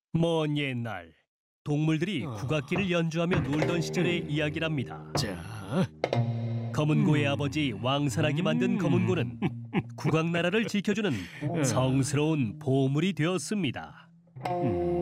먼 옛날 동물들이 국악기를 연주하며 놀던 시절의 이야기랍니다. 자, 검은고의 아버지 왕산악이 만든 검은고는 국악나라를 지켜주는 성스러운 보물이 되었습니다.